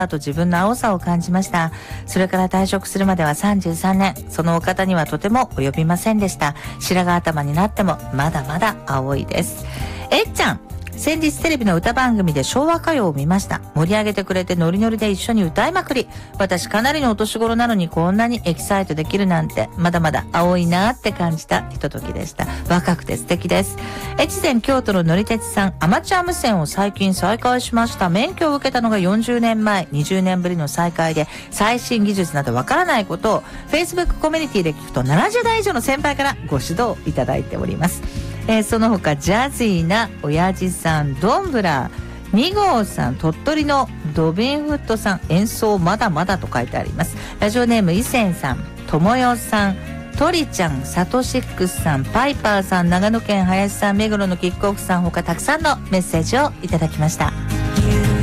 と自分の青さを感じました。それから退職するまでは33年、そのお方にはとても及びませんでした。白髪頭になってもまだまだ青いです。えっちゃん、先日テレビの歌番組で昭和歌謡を見ました。盛り上げてくれてノリノリで一緒に歌いまくり。私かなりのお年頃なのにこんなにエキサイトできるなんて、まだまだ青いなって感じたひとときでした。若くて素敵です。越前京都の乗り鉄さん、アマチュア無線を最近再開しました。免許を受けたのが40年前、20年ぶりの再開で、最新技術などわからないことを Facebook コミュニティで聞くと70代以上の先輩からご指導いただいております。その他ジャズィーな親父さん、ドンブラー、2号さん、鳥取のドビンフットさん、演奏まだまだと書いてあります。ラジオネームイセンさん、ともよさん、トリちゃん、サトシックスさん、パイパーさん、長野県林さん、目黒のキックオフさん、他たくさんのメッセージをいただきました。